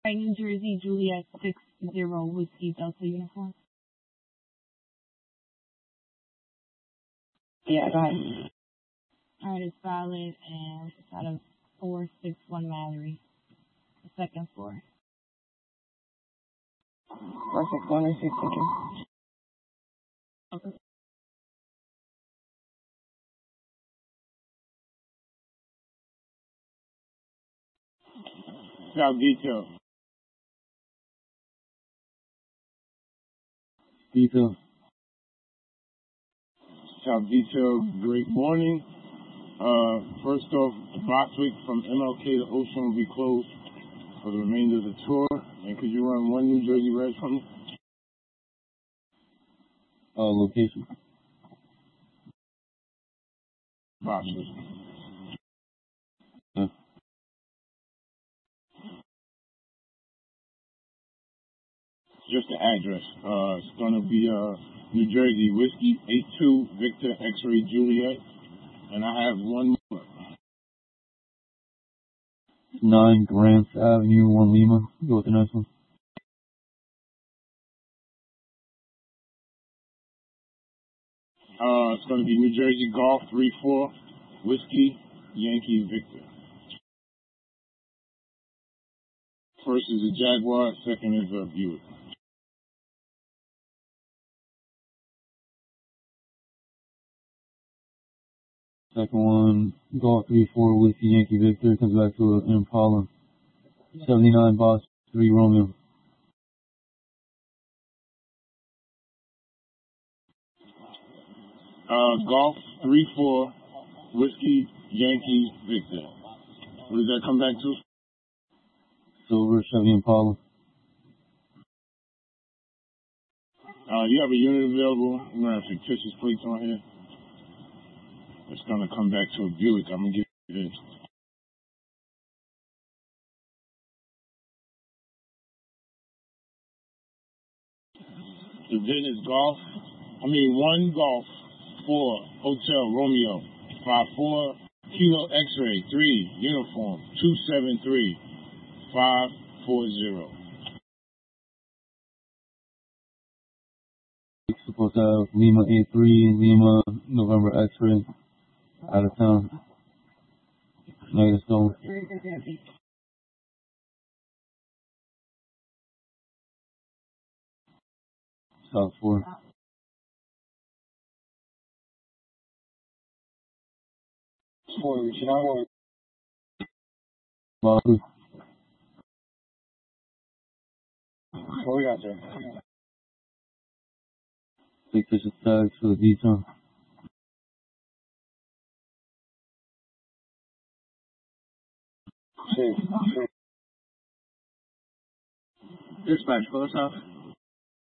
Right, New Jersey, Juliet 60 Whiskey Delta uniform. Yeah, go ahead. Alright, it's valid, and it's out of 461 Mallory, the second floor. 461 receipt, thank you. Okay. South Detail. Detail. South Detail, great morning. First off, Bostwick from MLK to Ocean will be closed for the remainder of the tour. And could you run one New Jersey Red for me? Location. Bostwick. Just the address. It's going to be New Jersey Whiskey, 82 Victor X-Ray Juliet. And I have one more. 9 Grants Avenue, 1 Lima. Go with the next one. It's going to be New Jersey Golf 34 Whiskey Yankee Victor. First is a Jaguar, second is a Buick. Second one, Golf 3-4 Whiskey Yankee Victor, comes back to an Impala. 79 Boss 3 Romeo. Golf 3-4 Whiskey Yankee Victor. What does that come back to? Silver Chevy Impala. You have a unit available. I'm going to have fictitious plates on here. It's going to come back to a Buick. I'm going to give you this. The VIN is one Golf 4 Hotel Romeo 54 Kilo X-Ray 3 Uniform 273 540. Supposed to have Lima A3, Lima November X-Ray. Out of town. Negative stolen. South 4. Reaching out. Boston. What we got there? Fictitious tags for the detail. Dispatch, close off.